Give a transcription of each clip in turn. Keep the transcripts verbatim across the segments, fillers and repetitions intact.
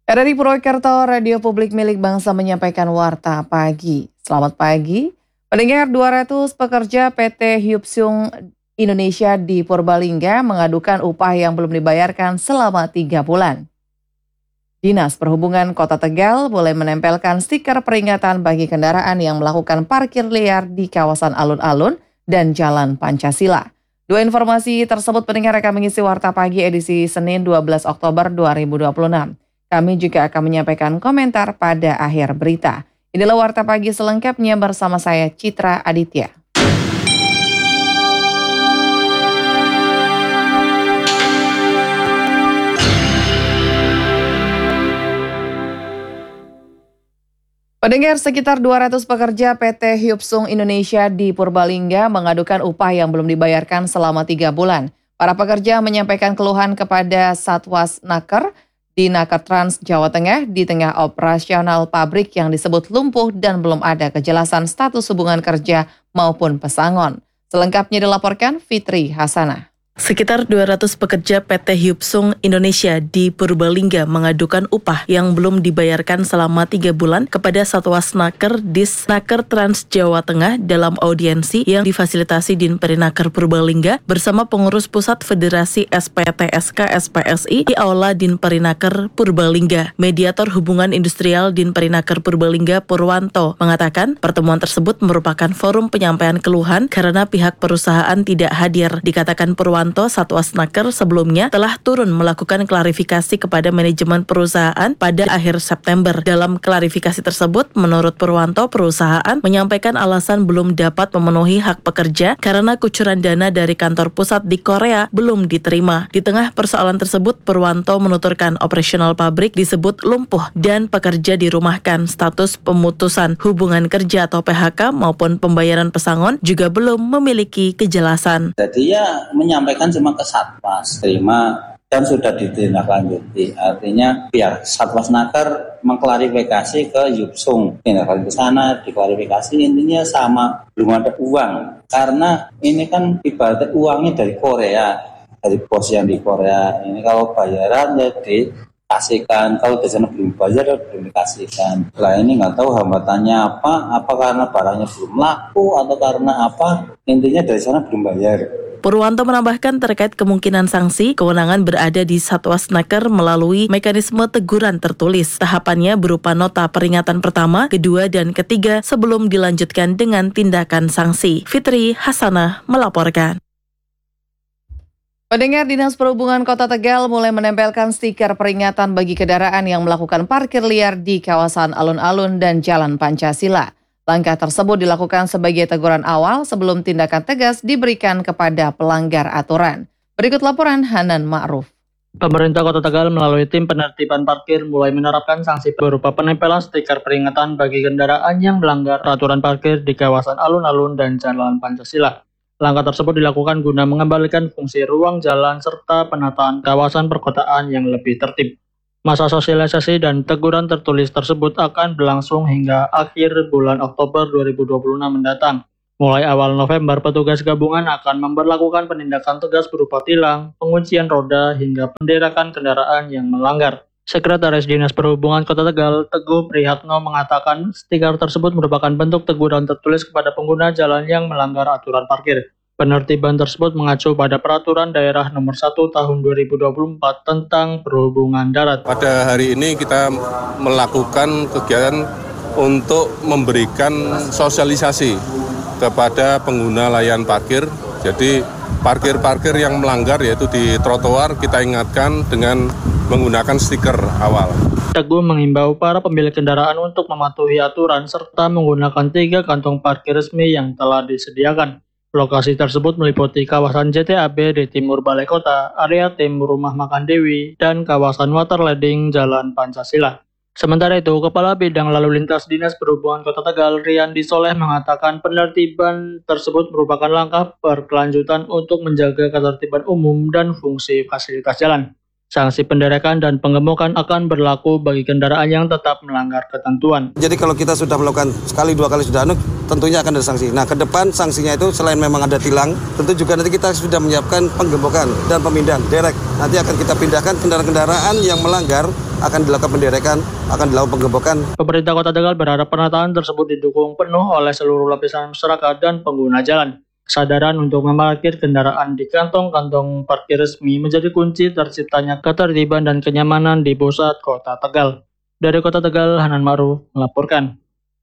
R R I Purwokerto, Radio Publik Milik Bangsa menyampaikan warta pagi. Selamat pagi. Pendengar, dua ratus pekerja P T Hyupsung Indonesia di Purbalingga mengadukan upah yang belum dibayarkan selama tiga bulan. Dinas Perhubungan Kota Tegal boleh menempelkan stiker peringatan bagi kendaraan yang melakukan parkir liar di kawasan alun-alun dan Jalan Pancasila. Dua informasi tersebut pendengar akan mengisi warta pagi edisi Senin dua belas Oktober dua ribu dua puluh enam. Kami juga akan menyampaikan komentar pada akhir berita. Inilah warta pagi selengkapnya bersama saya Citra Aditya. Pendengar, sekitar dua ratus pekerja P T Hyupsung Indonesia di Purbalingga mengadukan upah yang belum dibayarkan selama tiga bulan. Para pekerja menyampaikan keluhan kepada Satwas Naker di Naker Trans Jawa Tengah di tengah operasional pabrik yang disebut lumpuh dan belum ada kejelasan status hubungan kerja maupun pesangon. Selengkapnya dilaporkan Fitri Hasanah. Sekitar dua ratus pekerja P T Hyupsung Indonesia di Purbalingga mengadukan upah yang belum dibayarkan selama tiga bulan kepada Satwas Naker Dis Naker Trans Jawa Tengah dalam audiensi yang difasilitasi Dinperinaker Purbalingga bersama pengurus pusat Federasi S P T S K S P S I di Aula Dinperinaker Purbalingga. Mediator Hubungan Industrial Dinperinaker Purbalingga Purwanto mengatakan pertemuan tersebut merupakan forum penyampaian keluhan karena pihak perusahaan tidak hadir. Dikatakan Purwanto, Satwas Naker sebelumnya telah turun melakukan klarifikasi kepada manajemen perusahaan pada akhir September. Dalam klarifikasi tersebut, menurut Purwanto, perusahaan menyampaikan alasan belum dapat memenuhi hak pekerja karena kucuran dana dari kantor pusat di Korea belum diterima. Di tengah persoalan tersebut, Purwanto menuturkan operasional pabrik disebut lumpuh dan pekerja dirumahkan. Status pemutusan hubungan kerja atau P H K maupun pembayaran pesangon juga belum memiliki kejelasan. Jadi ya menyampaikan kan cuma ke Satwas terima dan sudah ditindaklanjuti. Artinya biar Satwas Naker mengklarifikasi ke Hyupsung, tindakan ke sana diklarifikasi, intinya sama, belum ada uang. Karena ini kan ibaratnya uangnya dari Korea, dari bos yang di Korea. Ini kalau bayaran ya dikasihkan, kalau di sana belum bayar ya belum dikasihkan. Setelah ini nggak tahu hambatannya apa, apa karena barangnya belum laku atau karena apa, intinya dari sana belum bayar. Purwanto menambahkan terkait kemungkinan sanksi, kewenangan berada di Satwas Naker melalui mekanisme teguran tertulis. Tahapannya berupa nota peringatan pertama, kedua, dan ketiga sebelum dilanjutkan dengan tindakan sanksi. Fitri Hasanah melaporkan. Pendengar, Dinas Perhubungan Kota Tegal mulai menempelkan stiker peringatan bagi kendaraan yang melakukan parkir liar di kawasan alun-alun dan Jalan Pancasila. Langkah tersebut dilakukan sebagai teguran awal sebelum tindakan tegas diberikan kepada pelanggar aturan. Berikut laporan Hanan Ma'ruf. Pemerintah Kota Tegal melalui tim penertiban parkir mulai menerapkan sanksi berupa penempelan stiker peringatan bagi kendaraan yang melanggar aturan parkir di kawasan alun-alun dan Jalan Pancasila. Langkah tersebut dilakukan guna mengembalikan fungsi ruang jalan serta penataan kawasan perkotaan yang lebih tertib. Masa sosialisasi dan teguran tertulis tersebut akan berlangsung hingga akhir bulan Oktober dua ribu dua puluh enam mendatang. Mulai awal November, petugas gabungan akan memberlakukan penindakan tegas berupa tilang, penguncian roda, hingga penderakan kendaraan yang melanggar. Sekretaris Dinas Perhubungan Kota Tegal, Teguh Prihatno, mengatakan stiker tersebut merupakan bentuk teguran tertulis kepada pengguna jalan yang melanggar aturan parkir. Penertiban tersebut mengacu pada Peraturan Daerah Nomor satu Tahun dua ribu dua puluh empat tentang Perhubungan Darat. Pada hari ini kita melakukan kegiatan untuk memberikan sosialisasi kepada pengguna layan parkir. Jadi parkir-parkir yang melanggar yaitu di trotoar kita ingatkan dengan menggunakan stiker awal. Teguh mengimbau para pemilik kendaraan untuk mematuhi aturan serta menggunakan tiga kantong parkir resmi yang telah disediakan. Lokasi tersebut meliputi kawasan J T A B di timur Balai Kota, area timur Rumah Makan Dewi, dan kawasan Waterleding Jalan Pancasila. Sementara itu, Kepala Bidang Lalu Lintas Dinas Perhubungan Kota Tegal, Riyandi Soleh, mengatakan penertiban tersebut merupakan langkah berkelanjutan untuk menjaga ketertiban umum dan fungsi fasilitas jalan. Sanksi penderakan dan penggemukan akan berlaku bagi kendaraan yang tetap melanggar ketentuan. Jadi kalau kita sudah melakukan sekali dua kali sudah anu, tentunya akan ada sanksi. Nah, ke depan sanksinya itu selain memang ada tilang, tentu juga nanti kita sudah menyiapkan penggemukan dan pemindahan derek. Nanti akan kita pindahkan kendaraan-kendaraan yang melanggar akan dilakukan penderekan, akan dilakukan penggebekan. Pemerintah Kota Tegal berharap penataan tersebut didukung penuh oleh seluruh lapisan masyarakat dan pengguna jalan. Kesadaran untuk memarkir kendaraan di kantong-kantong parkir resmi menjadi kunci terciptanya ketertiban dan kenyamanan di pusat Kota Tegal. Dari Kota Tegal, Hanan Ma'ruf melaporkan.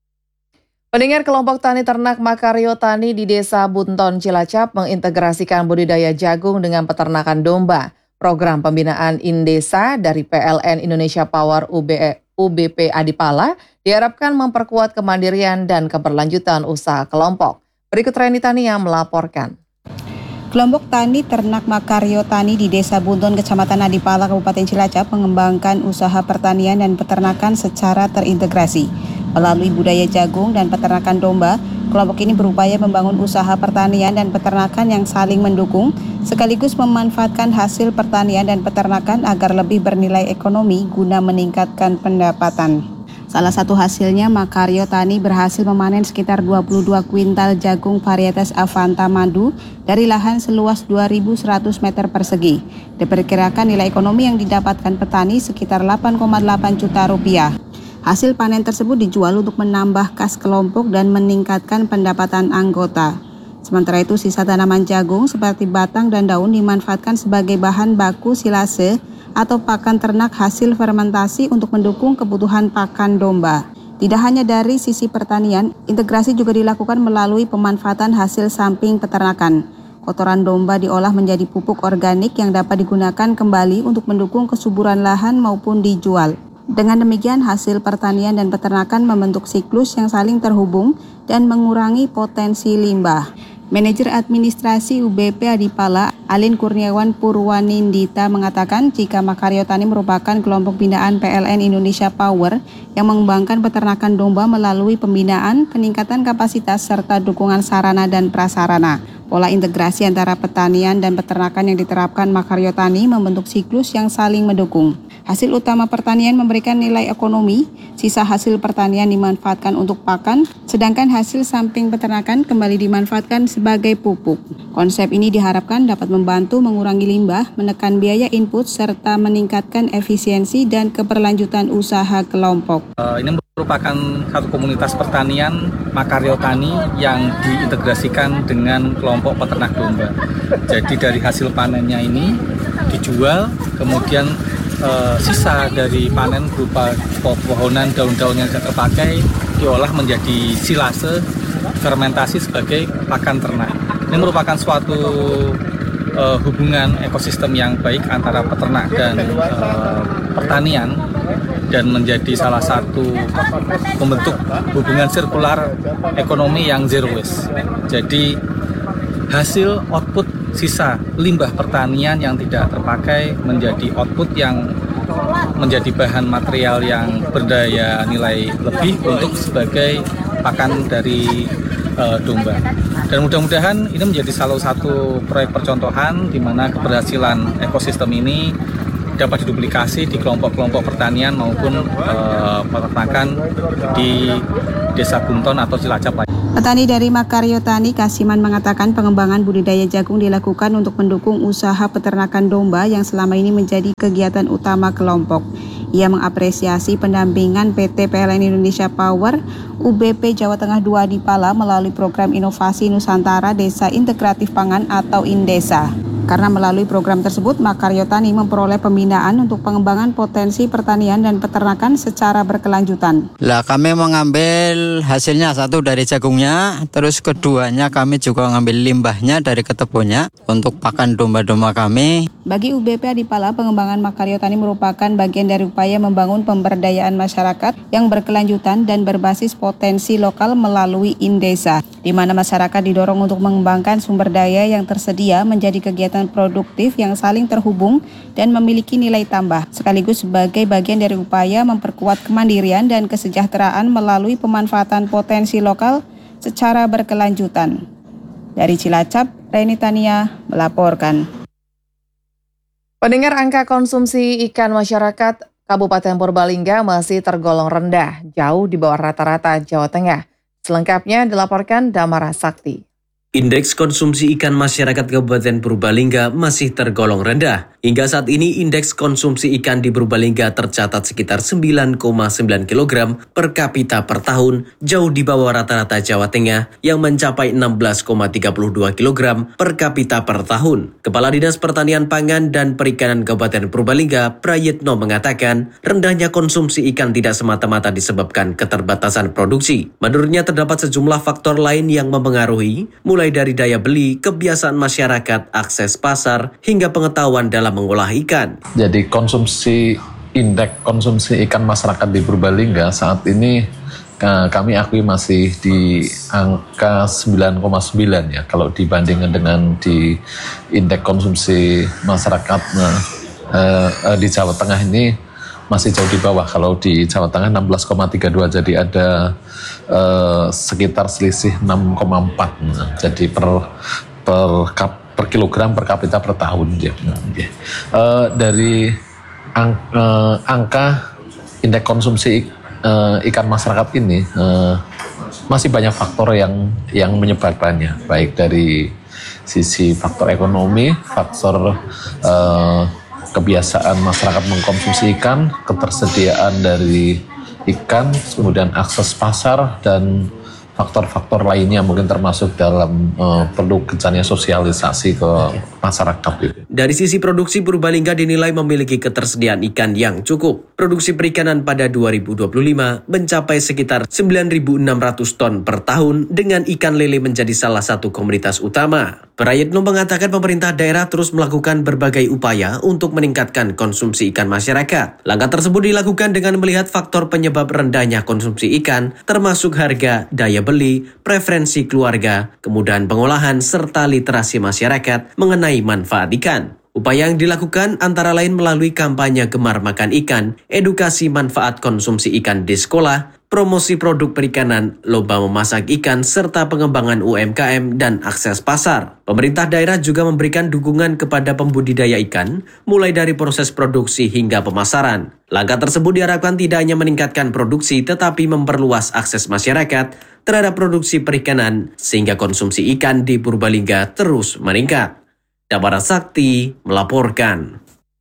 Pendengar, kelompok tani ternak Makaryo Tani di Desa Bunton, Cilacap mengintegrasikan budidaya jagung dengan peternakan domba. Program pembinaan Indesa dari P L N Indonesia Power U B P Adipala diharapkan memperkuat kemandirian dan keberlanjutan usaha kelompok. Berikut Reni Tani yang melaporkan. Kelompok tani ternak Makaryo Tani di Desa Bunton, Kecamatan Adipala, Kabupaten Cilacap mengembangkan usaha pertanian dan peternakan secara terintegrasi. Melalui budaya jagung dan peternakan domba, kelompok ini berupaya membangun usaha pertanian dan peternakan yang saling mendukung, sekaligus memanfaatkan hasil pertanian dan peternakan agar lebih bernilai ekonomi guna meningkatkan pendapatan. Salah satu hasilnya, Makaryo Tani berhasil memanen sekitar dua puluh dua kuintal jagung varietas Avanta Madu dari lahan seluas dua ribu seratus meter persegi. Diperkirakan nilai ekonomi yang didapatkan petani sekitar delapan koma delapan juta rupiah. Hasil panen tersebut dijual untuk menambah kas kelompok dan meningkatkan pendapatan anggota. Sementara itu, sisa tanaman jagung seperti batang dan daun dimanfaatkan sebagai bahan baku silase atau pakan ternak hasil fermentasi untuk mendukung kebutuhan pakan domba. Tidak hanya dari sisi pertanian, integrasi juga dilakukan melalui pemanfaatan hasil samping peternakan. Kotoran domba diolah menjadi pupuk organik yang dapat digunakan kembali untuk mendukung kesuburan lahan maupun dijual. Dengan demikian, hasil pertanian dan peternakan membentuk siklus yang saling terhubung dan mengurangi potensi limbah. Manajer Administrasi U B P Adipala, Alin Kurniawan Purwanindita mengatakan jika Makaryo Tani merupakan kelompok binaan P L N Indonesia Power yang mengembangkan peternakan domba melalui pembinaan, peningkatan kapasitas serta dukungan sarana dan prasarana. Pola integrasi antara pertanian dan peternakan yang diterapkan Makaryo Tani membentuk siklus yang saling mendukung. Hasil utama pertanian memberikan nilai ekonomi, sisa hasil pertanian dimanfaatkan untuk pakan, sedangkan hasil samping peternakan kembali dimanfaatkan sebagai pupuk. Konsep ini diharapkan dapat membantu mengurangi limbah, menekan biaya input, serta meningkatkan efisiensi dan keberlanjutan usaha kelompok. Uh, ini merupakan satu komunitas pertanian Makaryo Tani yang diintegrasikan dengan kelompok peternak domba. Jadi dari hasil panennya ini dijual, kemudian Uh, sisa dari panen berupa pohonan daun-daun yang tidak terpakai diolah menjadi silase fermentasi sebagai pakan ternak. Ini merupakan suatu uh, hubungan ekosistem yang baik antara peternak dan uh, pertanian dan menjadi salah satu pembentuk hubungan sirkular ekonomi yang zero waste. Jadi hasil output sisa limbah pertanian yang tidak terpakai menjadi output yang menjadi bahan material yang berdaya nilai lebih untuk sebagai pakan dari uh, domba. Dan mudah-mudahan ini menjadi salah satu proyek percontohan di mana keberhasilan ekosistem ini dapat diduplikasi di kelompok-kelompok pertanian maupun uh, peternakan di Desa Bunton atau Cilacap lain. Petani dari Makaryo Tani, Kasiman, mengatakan pengembangan budidaya jagung dilakukan untuk mendukung usaha peternakan domba yang selama ini menjadi kegiatan utama kelompok. Ia mengapresiasi pendampingan P T P L N Indonesia Power U B P Jawa Tengah dua Adipala melalui program Inovasi Nusantara Desa Integratif Pangan atau Indesa. Karena melalui program tersebut, Makaryo Tani memperoleh pembinaan untuk pengembangan potensi pertanian dan peternakan secara berkelanjutan. Lah, kami mengambil hasilnya satu dari jagungnya, terus keduanya kami juga mengambil limbahnya dari ketebonnya untuk pakan domba-domba kami. Bagi U B P Adipala, pengembangan Makaryo Tani merupakan bagian dari upaya membangun pemberdayaan masyarakat yang berkelanjutan dan berbasis potensi lokal melalui Indesa, di mana masyarakat didorong untuk mengembangkan sumber daya yang tersedia menjadi kegiatan produktif yang saling terhubung dan memiliki nilai tambah, sekaligus sebagai bagian dari upaya memperkuat kemandirian dan kesejahteraan melalui pemanfaatan potensi lokal secara berkelanjutan. Dari Cilacap, Reni Tania melaporkan. Pendengar, angka konsumsi ikan masyarakat Kabupaten Purbalingga masih tergolong rendah, jauh di bawah rata-rata Jawa Tengah. Selengkapnya dilaporkan Damara Sakti. Indeks konsumsi ikan masyarakat Kabupaten Purbalingga masih tergolong rendah. Hingga saat ini indeks konsumsi ikan di Purbalingga tercatat sekitar sembilan koma sembilan kilogram per kapita per tahun, jauh di bawah rata-rata Jawa Tengah yang mencapai enam belas koma tiga puluh dua kilogram per kapita per tahun. Kepala Dinas Pertanian Pangan dan Perikanan Kabupaten Purbalingga, Prayitno, mengatakan rendahnya konsumsi ikan tidak semata-mata disebabkan keterbatasan produksi. Menurutnya terdapat sejumlah faktor lain yang mempengaruhi, mulai dari daya beli, kebiasaan masyarakat, akses pasar, hingga pengetahuan dalam mengolah ikan. Jadi konsumsi indeks konsumsi ikan masyarakat di Purbalingga saat ini kami akui masih di angka sembilan koma sembilan ya, kalau dibandingkan dengan di indeks konsumsi masyarakat nah, eh, di Jawa Tengah ini masih jauh di bawah. Kalau di Jawa Tengah enam belas koma tiga dua, jadi ada eh, sekitar selisih enam koma empat. Nah, jadi per per kap per kilogram per kapita per tahun ya. Uh, dari ang, uh, angka indeks konsumsi uh, ikan masyarakat ini uh, masih banyak faktor yang yang menyebabkannya, baik dari sisi faktor ekonomi, faktor uh, kebiasaan masyarakat mengkonsumsi ikan, ketersediaan dari ikan, kemudian akses pasar, dan faktor-faktor lainnya mungkin termasuk dalam uh, perlu gencarnya sosialisasi ke masyarakat. Dari sisi produksi, Purbalingga dinilai memiliki ketersediaan ikan yang cukup. Produksi perikanan pada dua ribu dua puluh lima mencapai sekitar sembilan ribu enam ratus ton per tahun, dengan ikan lele menjadi salah satu komoditas utama. Prayitno mengatakan pemerintah daerah terus melakukan berbagai upaya untuk meningkatkan konsumsi ikan masyarakat. Langkah tersebut dilakukan dengan melihat faktor penyebab rendahnya konsumsi ikan, termasuk harga, daya beli, preferensi keluarga, kemudahan pengolahan, serta literasi masyarakat mengenai manfaat ikan. Upaya yang dilakukan antara lain melalui kampanye gemar makan ikan, edukasi manfaat konsumsi ikan di sekolah, promosi produk perikanan, lomba memasak ikan, serta pengembangan U M K M dan akses pasar. Pemerintah daerah juga memberikan dukungan kepada pembudidaya ikan, mulai dari proses produksi hingga pemasaran. Langkah tersebut diharapkan tidak hanya meningkatkan produksi, tetapi memperluas akses masyarakat terhadap produksi perikanan, sehingga konsumsi ikan di Purbalingga terus meningkat. Damara Sakti melaporkan.